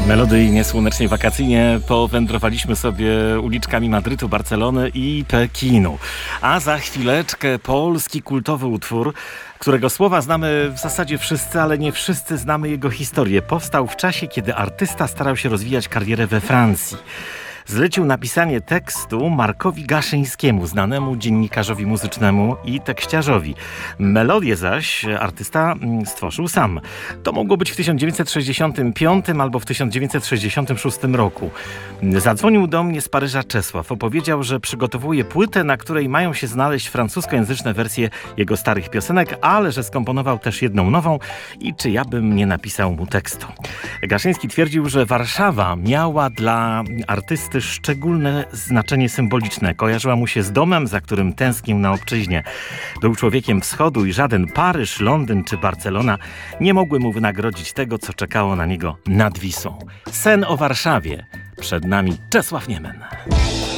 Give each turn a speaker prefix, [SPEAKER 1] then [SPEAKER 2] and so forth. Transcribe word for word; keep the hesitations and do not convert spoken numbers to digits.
[SPEAKER 1] Melodyjnie, słonecznie, wakacyjnie powędrowaliśmy sobie uliczkami Madrytu, Barcelony i Pekinu. A za chwileczkę polski kultowy utwór, którego słowa znamy w zasadzie wszyscy, ale nie wszyscy znamy jego historię. Powstał w czasie, kiedy artysta starał się rozwijać karierę we Francji. Zlecił napisanie tekstu Markowi Gaszyńskiemu, znanemu dziennikarzowi muzycznemu i tekściarzowi. Melodię zaś artysta stworzył sam. To mogło być w tysiąc dziewięćset sześćdziesiątym piątym albo w tysiąc dziewięćset sześćdziesiątym szóstym roku. Zadzwonił do mnie z Paryża Czesław. Opowiedział, że przygotowuje płytę, na której mają się znaleźć francuskojęzyczne wersje jego starych piosenek, ale że skomponował też jedną nową i czy ja bym nie napisał mu tekstu. Gaszyński twierdził, że Warszawa miała dla artysty szczególne znaczenie symboliczne. Kojarzyła mu się z domem, za którym tęsknił na obczyźnie. Był człowiekiem wschodu i żaden Paryż, Londyn czy Barcelona nie mogły mu wynagrodzić tego, co czekało na niego nad Wisłą. Sen o Warszawie. Przed nami Czesław Niemen.